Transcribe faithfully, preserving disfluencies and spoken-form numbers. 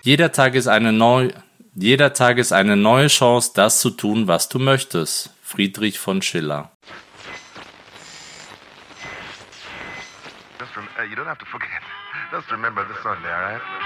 Jeder Tag ist eine neu, jeder Tag ist eine neue Chance, das zu tun, was du möchtest. Friedrich von Schiller. Just rem- uh, you don't have to forget. Just remember the Sunday, all right?